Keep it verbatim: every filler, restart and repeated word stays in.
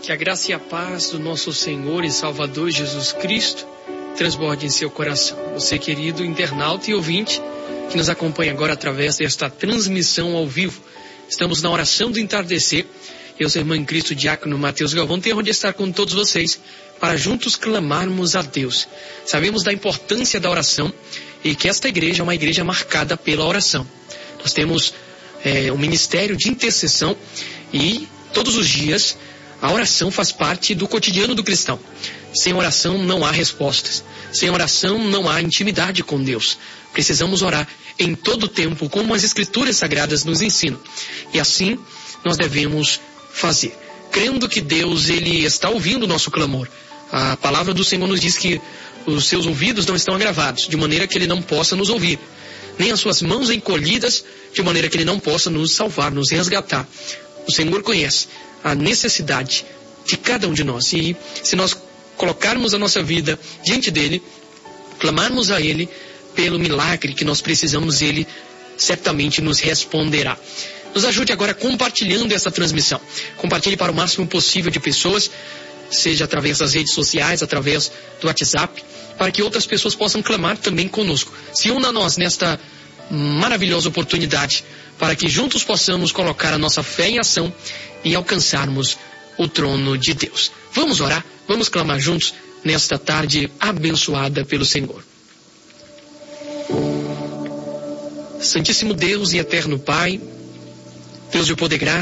Que a graça e a paz do nosso Senhor e Salvador Jesus Cristo transborde em seu coração. Você, querido internauta e ouvinte, que nos acompanha agora através desta transmissão ao vivo. Estamos na oração do entardecer. Eu, seu irmão em Cristo, diácono Mateus Galvão, tenho onde estar com todos vocês para juntos clamarmos a Deus. Sabemos da importância da oração e que esta igreja é uma igreja marcada pela oração. Nós temos é, um ministério de intercessão e todos os dias a oração faz parte do cotidiano do cristão. Sem oração não há respostas. Sem oração não há intimidade com Deus. Precisamos orar em todo o tempo, como as Escrituras Sagradas nos ensinam. E assim nós devemos fazer, crendo que Deus ele está ouvindo o nosso clamor. A palavra do Senhor nos diz que os seus ouvidos não estão agravados, de maneira que ele não possa nos ouvir, nem as suas mãos encolhidas, de maneira que ele não possa nos salvar, nos resgatar. O Senhor conhece a necessidade de cada um de nós. E se nós colocarmos a nossa vida diante dele, clamarmos a ele pelo milagre que nós precisamos, ele certamente nos responderá. Nos ajude agora compartilhando essa transmissão. Compartilhe para o máximo possível de pessoas, seja através das redes sociais, através do WhatsApp, para que outras pessoas possam clamar também conosco. Se una a nós nesta maravilhosa oportunidade, para que juntos possamos colocar a nossa fé em ação e alcançarmos o trono de Deus. Vamos orar, vamos clamar juntos nesta tarde abençoada pelo Senhor. Santíssimo Deus e eterno Pai, Deus de poder e graça,